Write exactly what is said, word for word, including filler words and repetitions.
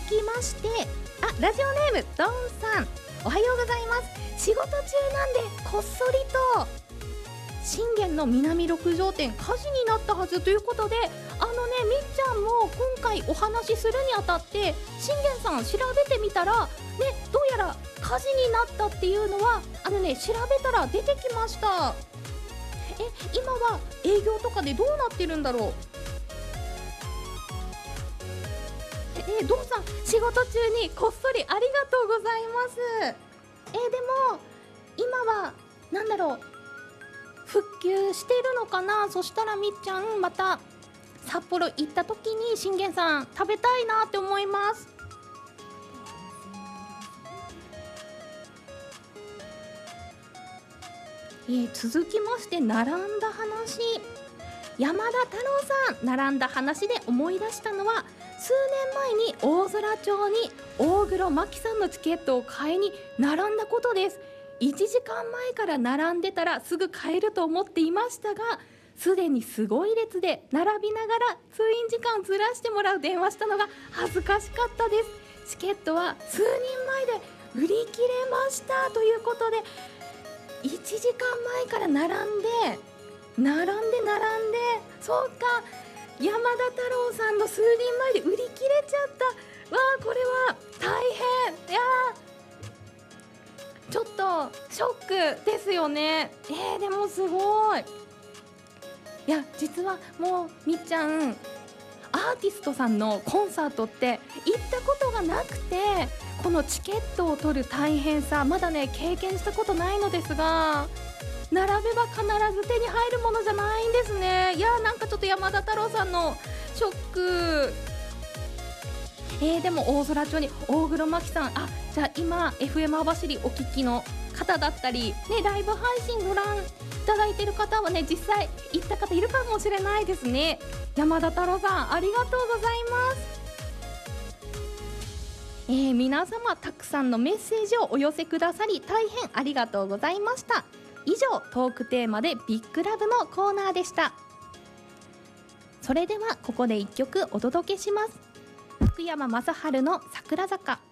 きまして、あ、ラジオネームドンさん、おはようございます。仕事中なんでこっそりと信玄の南六条店火事になったはずということで、あのね、みっちゃんも今回お話しするにあたって信玄さん調べてみたらね、どうやら火事になったっていうのはあのね、調べたら出てきました。え、今は営業とかでどうなってるんだろう。え、ドンさん仕事中にこっそりありがとうございます。え、でも今はなんだろう、復旧してるのかな。そしたらみっちゃんまた札幌行った時に信玄さん食べたいなって思います。えー、続きまして並んだ話、山田太郎さん、並んだ話で思い出したのは数年前に大空町に大黒摩季さんのチケットを買いに並んだことです。いちじかんまえから並んでたらすぐ買えると思っていましたが、すでにすごい列で並びながら通院時間ずらしてもらう電話したのが恥ずかしかったです。チケットは数人前で売り切れましたということで、いちじかんまえから並んで並んで並んでそうか、山田太郎さんの数人前で売り切れちゃった。わあ、これは大変。いやー、ちょっとショックですよね。えー、でもすごい。いや、実はもうみっちゃんアーティストさんのコンサートって行ったことがなくて、このチケットを取る大変さまだね経験したことないのですが、並べば必ず手に入るものじゃないんですね。いや、なんかちょっと山田太郎さんのショック。えー、でも大空町に大黒摩季さん、あ、じゃあ今 エフエム 網走お聞きの方だったり、ね、ライブ配信ご覧いただいている方はね、実際行った方いるかもしれないですね。山田太郎さん、ありがとうございます。えー、皆様たくさんのメッセージをお寄せくださり大変ありがとうございました。以上、トークテーマでビッグラブのコーナーでした。それではここでいっきょくお届けします。福山雅治の桜坂。